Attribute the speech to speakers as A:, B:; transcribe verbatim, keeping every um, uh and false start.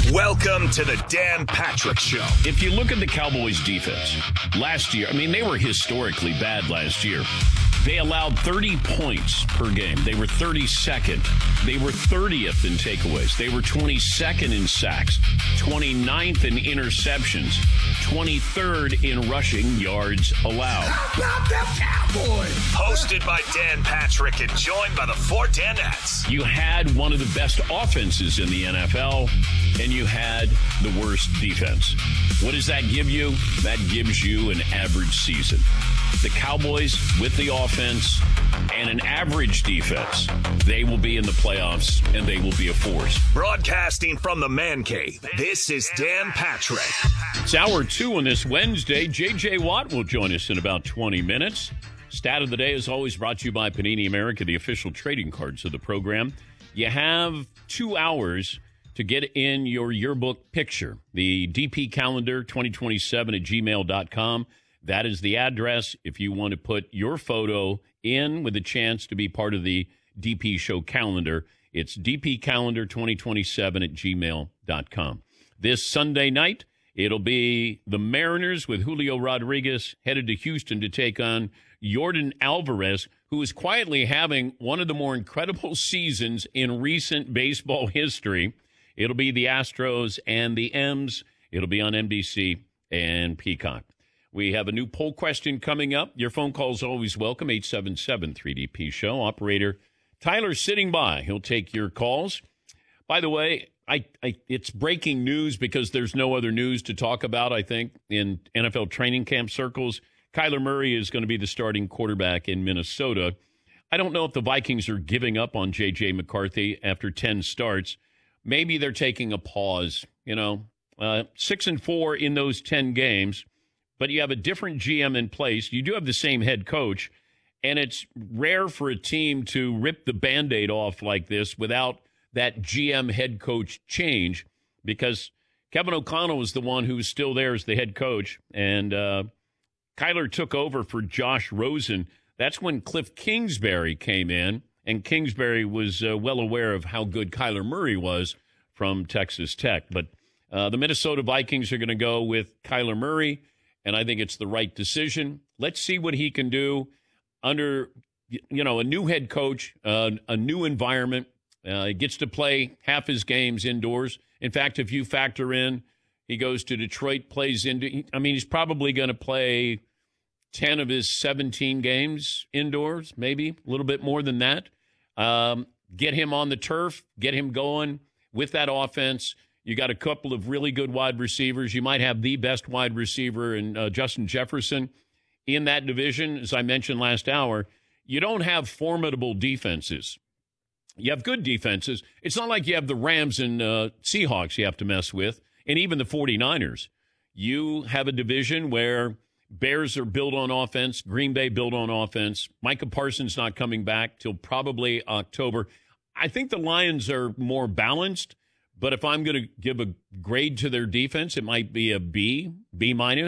A: Welcome to the Dan Patrick Show.
B: If you look at the Cowboys defense last year, I mean, they were historically bad last year. They allowed thirty points per game. They were thirty-second. They were thirtieth in takeaways. They were twenty-second in sacks, twenty-ninth in interceptions, twenty-third in rushing yards allowed.
A: How about them Cowboys? Hosted by Dan Patrick and joined by the four Danettes.
B: You had one of the best offenses in the N F L, and you had the worst defense. What does that give you? That gives you an average season. The Cowboys, with the offense and an average defense, they will be in the playoffs, and they will be a force.
A: Broadcasting from the Man Cave, this is Dan Patrick.
B: It's hour two on this Wednesday. J J. Watt will join us in about twenty minutes. Stat of the day is always brought to you by Panini America, the official trading cards of the program. You have two hours to get in your yearbook picture. The D P calendar twenty twenty-seven at gmail dot com. That is the address if you want to put your photo in with a chance to be part of the D P Show calendar. It's D P calendar twenty twenty-seven at gmail dot com. This Sunday night, it'll be the Mariners with Julio Rodriguez headed to Houston to take on Yordan Alvarez, who is quietly having one of the more incredible seasons in recent baseball history. It'll be the Astros and the M's. It'll be on N B C and Peacock. We have a new poll question coming up. Your phone call is always welcome, eight seven seven three D P show. Operator Tyler's sitting by. He'll take your calls. By the way, I, I it's breaking news because there's no other news to talk about, I think, in N F L training camp circles. Kyler Murray is going to be the starting quarterback in Minnesota. I don't know if the Vikings are giving up on J J. McCarthy after ten starts. Maybe they're taking a pause, you know, uh, six and four in those ten games. But you have a different G M in place. You do have the same head coach, and it's rare for a team to rip the Band-Aid off like this without that G M head coach change, because Kevin O'Connell was the one who was still there as the head coach, and uh, Kyler took over for Josh Rosen. That's when Cliff Kingsbury came in, and Kingsbury was uh, well aware of how good Kyler Murray was from Texas Tech. But uh, the Minnesota Vikings are going to go with Kyler Murray, and I think it's the right decision. Let's see what he can do under, you know, a new head coach, uh, a new environment. Uh, he gets to play half his games indoors. In fact, if you factor in, he goes to Detroit, plays into, I mean, he's probably going to play ten of his seventeen games indoors, maybe a little bit more than that. Um, get him on the turf, get him going with that offense. You got a couple of really good wide receivers. You might have the best wide receiver in uh, Justin Jefferson in that division. As I mentioned last hour, you don't have formidable defenses. You have good defenses. It's not like you have the Rams and uh, Seahawks you have to mess with, and even the forty-niners. You have a division where Bears are built on offense, Green Bay built on offense. Micah Parsons not coming back till probably October. I think the Lions are more balanced. But if I'm going to give a grade to their defense, it might be a B, B minus.